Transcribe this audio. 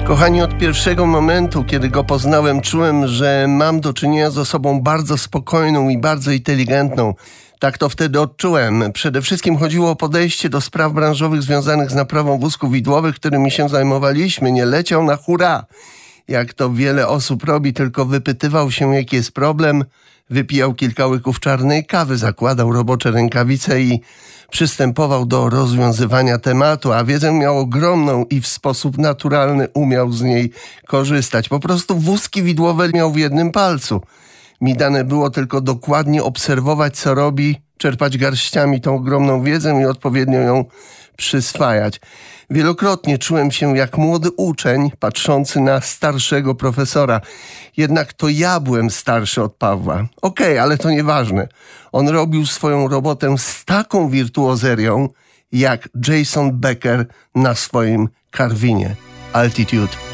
Kochani, od pierwszego momentu, kiedy go poznałem, czułem, że mam do czynienia z osobą bardzo spokojną i bardzo inteligentną. Tak to wtedy odczułem. Przede wszystkim chodziło o podejście do spraw branżowych związanych z naprawą wózków widłowych, którymi się zajmowaliśmy. Nie leciał na hura, jak to wiele osób robi, tylko wypytywał się, jaki jest problem, wypijał kilka łyków czarnej kawy, zakładał robocze rękawice i przystępował do rozwiązywania tematu, a wiedzę miał ogromną i w sposób naturalny umiał z niej korzystać. Po prostu wózki widłowe miał w jednym palcu. Mi dane było tylko dokładnie obserwować, co robi, czerpać garściami tą ogromną wiedzę i odpowiednio ją przyswajać. Wielokrotnie czułem się jak młody uczeń patrzący na starszego profesora. Jednak to ja byłem starszy od Pawła. Okej, ale to nieważne. On robił swoją robotę z taką wirtuozerią jak Jason Becker na swoim Carvinie Altitude.